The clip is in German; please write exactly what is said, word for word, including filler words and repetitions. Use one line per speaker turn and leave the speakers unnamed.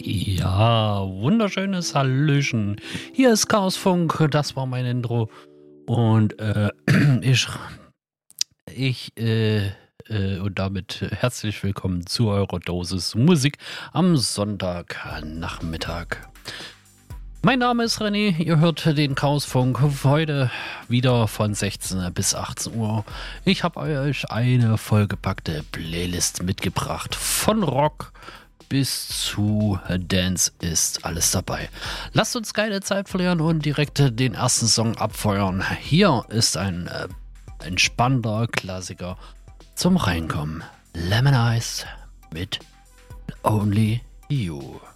Ja, wunderschönes Hallöchen. Hier ist Chaosfunk, das war mein Intro. Und äh, ich, ich, äh, äh, und damit herzlich willkommen zu eurer Dosis Musik am Sonntagnachmittag. Mein Name ist René, ihr hört den Chaosfunk heute wieder von sechzehn bis achtzehn Uhr. Ich habe euch eine vollgepackte Playlist mitgebracht. Von Rock bis zu Dance ist alles dabei. Lasst uns keine Zeit verlieren und direkt den ersten Song abfeuern. Hier ist ein äh, entspannter Klassiker zum Reinkommen. Lemon Ice mit Only You.